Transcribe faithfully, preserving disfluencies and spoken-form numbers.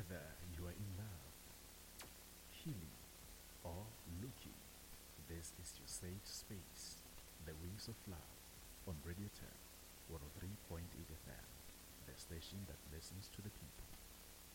Whether you are in love, healing, or looking, this is your safe space. The Wings of Love on Radio ten, one oh three point eight F M, the station that listens to the people.